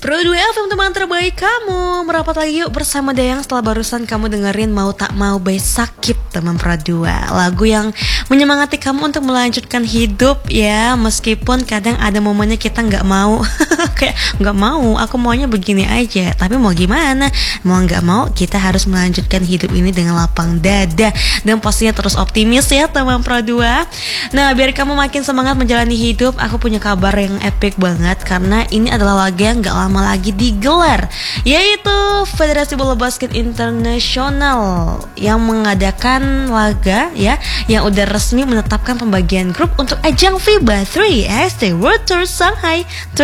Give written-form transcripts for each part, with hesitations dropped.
Pro 2 FM teman terbaik kamu. Merapat lagi yuk bersama Dayang setelah barusan kamu dengerin Mau Tak Mau by Sakit teman Pro 2. Lagu yang menyemangati kamu untuk melanjutkan hidup ya. Meskipun kadang ada momennya kita gak mau kayak gak mau, aku maunya begini aja. Tapi mau gimana, mau gak mau kita harus melanjutkan hidup ini dengan lapang dada. Dan pastinya terus optimis ya teman Pro 2. Nah biar kamu makin semangat menjalani hidup, aku punya kabar yang epic banget. Karena ini adalah laga yang gak lama lagi digelar, yaitu Federasi Bola Basket Internasional yang mengadakan laga ya, yang udah resmi menetapkan pembagian grup untuk ajang FIBA 3x3 World Tour Shanghai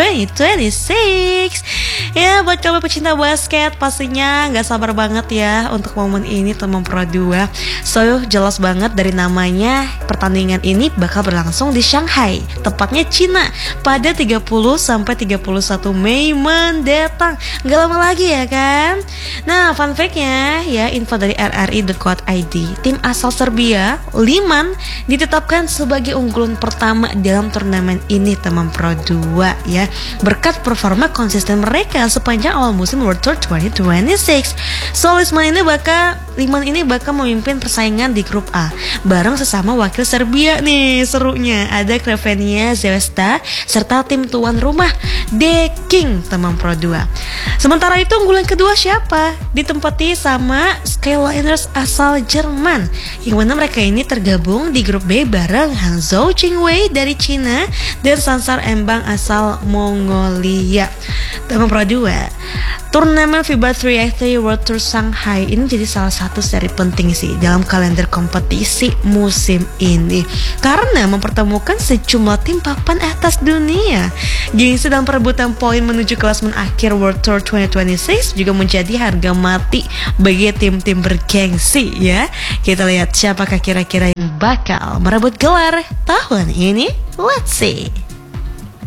2026. Ya buat kamu pecinta basket pastinya gak sabar banget ya untuk momen ini teman Pro 2. So jelas banget dari namanya, pertandingan ini bakal berlangsung di Shanghai, tepatnya Cina, pada 30 sampai 31 Mei mendatang. Gak lama lagi ya kan. Nah fun fact-nya ya, info dari rri.co.id, tim asal Serbia Liman ditetapkan sebagai unggulan pertama dalam turnamen ini teman Pro 2 ya, berkat performa konsisten mereka sepanjang awal musim World Tour 2026. So Liman ini bakal memimpin persaingan di grup A bareng sesama wakil Serbia nih. Serunya ada Crvenia Zvezda serta tim tuan rumah The King teman Pro 2. Sementara itu unggulan kedua siapa? Ditempati sama Skyliners asal Jerman, yang mana mereka ini tergabung di grup B bareng Hangzhou Qingwei dari Cina dan Sansar Embang asal Mongolia. Teman Pro 2, turnamen FIBA 3x3 World Tour Shanghai ini jadi salah satu seri penting sih dalam kalender kompetisi musim ini, karena mempertemukan sejumlah tim papan atas dunia. Gengsi dalam perebutan poin menuju klasmen akhir World Tour 2026 juga menjadi harga mati bagi tim-tim bergengsi ya. Kita lihat siapakah kira-kira yang bakal merebut gelar tahun ini. Let's see.